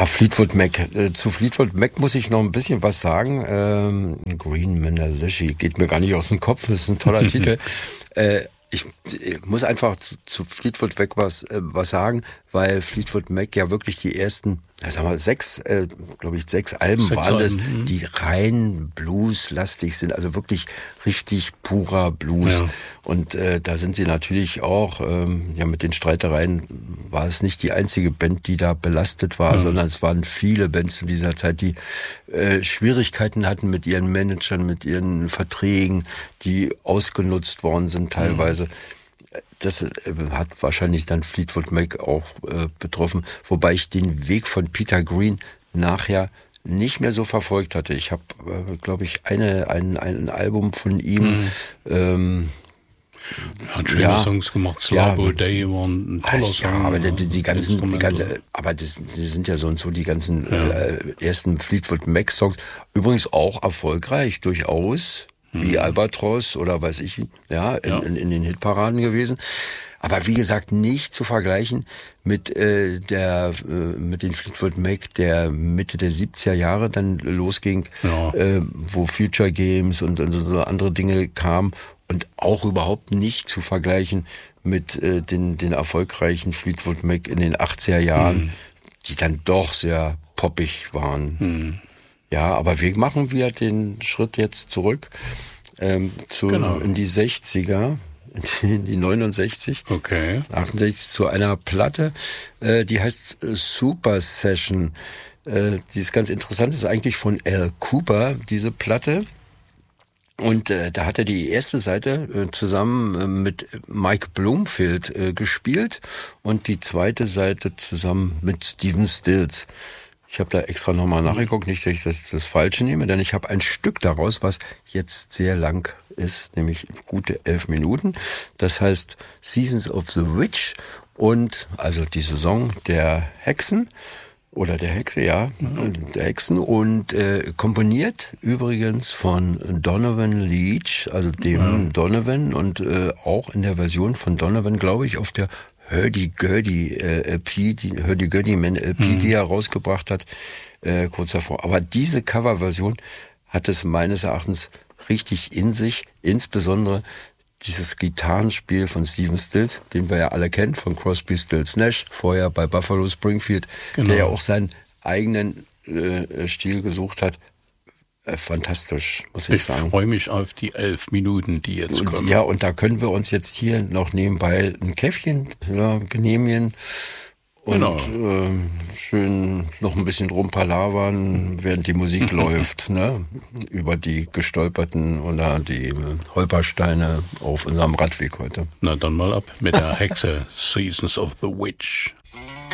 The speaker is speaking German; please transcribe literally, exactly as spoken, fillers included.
Ja, Fleetwood Mac. Äh, zu Fleetwood Mac muss ich noch ein bisschen was sagen. Ähm, Green Manalishi geht mir gar nicht aus dem Kopf. Das ist ein toller Titel. Äh, ich, ich muss einfach zu, zu Fleetwood Mac was, äh, was sagen, weil Fleetwood Mac ja wirklich die ersten, ja, sagen wir, sechs, äh, glaube ich, sechs Alben sechs waren das, Alben, die rein Blues-lastig sind, also wirklich richtig purer Blues. Ja. Und äh, da sind sie natürlich auch, ähm, ja, mit den Streitereien war es nicht die einzige Band, die da belastet war, ja. sondern es waren viele Bands in dieser Zeit, die äh, Schwierigkeiten hatten mit ihren Managern, mit ihren Verträgen, die ausgenutzt worden sind teilweise. Ja. Das hat wahrscheinlich dann Fleetwood Mac auch äh, betroffen, wobei ich den Weg von Peter Green nachher nicht mehr so verfolgt hatte. Ich habe, äh, glaube ich, eine ein, ein Album von ihm. Mhm. Ähm, er hat schöne ja, Songs gemacht. Slabo ja, Day war ein toller Song. Ja, aber die, die ganzen, die ganze, aber das, die sind ja so und so die ganzen ja. äh, ersten Fleetwood Mac Songs. Übrigens auch erfolgreich, durchaus. Wie Albatross oder weiß ich, ja, in, ja. in, in den Hitparaden gewesen. Aber wie gesagt, nicht zu vergleichen mit äh, der äh, mit den Fleetwood Mac der Mitte der siebziger Jahre dann losging, ja. äh, wo Future Games und, und so andere Dinge kamen und auch überhaupt nicht zu vergleichen mit äh, den den erfolgreichen Fleetwood Mac in den achtziger Jahren, mhm. die dann doch sehr poppig waren. Mhm. Ja, aber wir machen wieder den Schritt jetzt zurück ähm, zu genau. in die sechziger, in die neunundsechzig, okay. achtundsechzig zu einer Platte, äh, die heißt äh, Super Session. Äh, die ist ganz interessant, ist eigentlich von Al Cooper, diese Platte. Und äh, da hat er die erste Seite äh, zusammen äh, mit Mike Bloomfield äh, gespielt und die zweite Seite zusammen mit Stephen Stills. Ich habe da extra nochmal nachgeguckt, nicht, dass ich das, das Falsche nehme, denn ich habe ein Stück daraus, was jetzt sehr lang ist, nämlich gute elf Minuten. Das heißt Seasons of the Witch und also die Saison der Hexen oder der Hexe, ja, mhm. der Hexen und äh, komponiert übrigens von Donovan Leitch, also dem mhm. Donovan und äh, auch in der Version von Donovan, glaube ich, auf der Hurdy-Gurdy äh, L P, die Hurdy-Gurdy-Man L P, mhm. die er rausgebracht hat, äh, kurz davor. Aber diese Coverversion hat es meines Erachtens richtig in sich, insbesondere dieses Gitarrenspiel von Stephen Stills, den wir ja alle kennen, von Crosby, Stills, Nash, vorher bei Buffalo Springfield, genau. der ja auch seinen eigenen äh, Stil gesucht hat. Äh, fantastisch, muss ich, ich sagen. Ich freue mich auf die elf Minuten, die jetzt kommen. Ja, und da können wir uns jetzt hier noch nebenbei ein Käffchen ja, genehmigen und genau. äh, schön noch ein bisschen drum palavern, während die Musik läuft, ne? Über die gestolperten oder die Holpersteine auf unserem Radweg heute. Na dann mal ab mit der Hexe Seasons of the Witch.